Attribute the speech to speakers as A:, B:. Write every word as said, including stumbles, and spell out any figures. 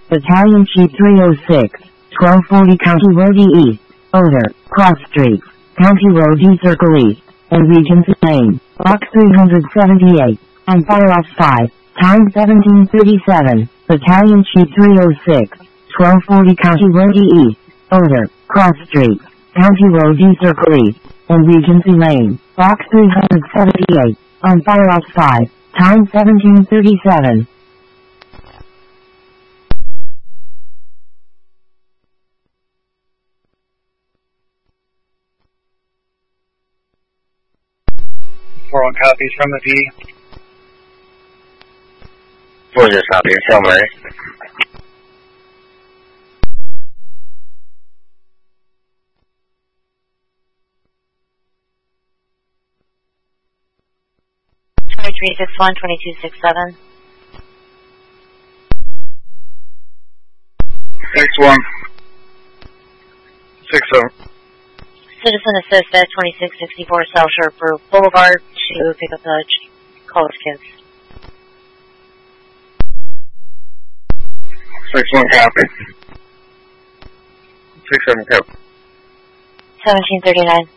A: Battalion Chief three oh six, twelve forty County Road E. Odor, Cross Street, County Road E Circle East, and Regency Lane, Box three seventy-eight, and fire off five, time seventeen thirty-seven, Battalion Chief three oh six, twelve forty County Road E. Odor, Cross Street, County Road E Circle East, and Regency Lane, Box three seventy-eight, on fire off five, time seventeen thirty-seven.
B: four one copies from the V.
C: four zero copy, Hail Mary.
D: twenty-three six one, twenty-two six seven.
C: six one. six seven.
D: Citizen assist at twenty-six sixty-four South Shore Boulevard to pick up the college kids.
C: six one copy. six seven copy.
D: seventeen thirty-nine.